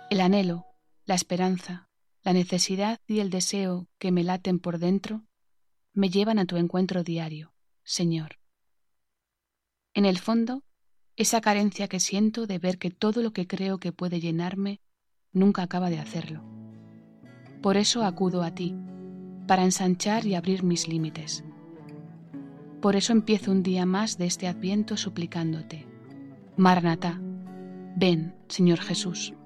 El anhelo, la esperanza, la necesidad y el deseo que me laten por dentro me llevan a tu encuentro diario, Señor. En el fondo, esa carencia que siento de ver que todo lo que creo que puede llenarme nunca acaba de hacerlo. Por eso acudo a ti, para ensanchar y abrir mis límites. Por eso empiezo un día más de este Adviento suplicándote: Maranatá, ven, Señor Jesús.